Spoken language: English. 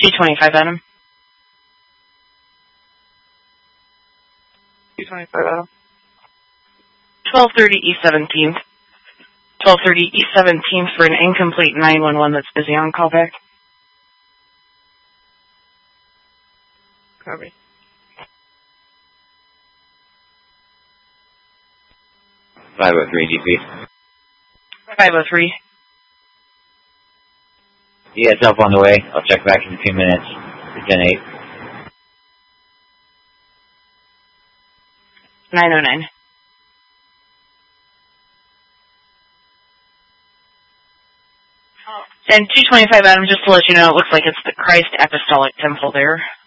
225 Adam. 225 Adam. 1230 East 17th. 1230 East 17th for an incomplete 911 that's busy on callback. Copy. 503 DP. 503. Yeah, it's up on the way. I'll check back in a few minutes. For 10-8. 909. And 225 Adam, just to let you know, it looks like it's the Christ Apostolic Temple there.